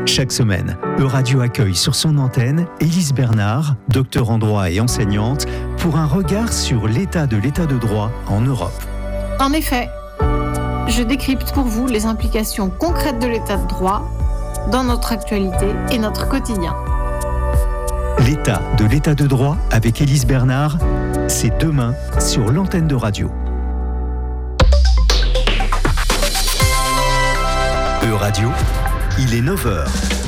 Chaque semaine, Euradio accueille sur son antenne Élise Bernard, docteur en droit et enseignante, pour un regard sur l'état de droit en Europe. En effet, je décrypte pour vous les implications concrètes de l'état de droit dans notre actualité et notre quotidien. L'état de droit avec Élise Bernard, c'est demain sur l'antenne de radio. Euradio, il est 9h.